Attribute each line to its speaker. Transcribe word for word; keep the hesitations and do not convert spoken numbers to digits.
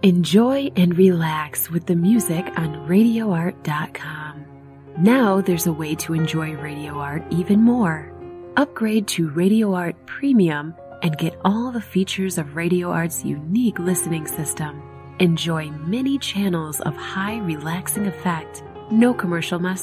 Speaker 1: Enjoy and relax with the music on radio art dot com. Now there's a way to enjoy Radio Art even more. Upgrade to Radio Art Premium and get all the features of Radio Art's unique listening system. Enjoy many channels of high relaxing effect, no commercial messages.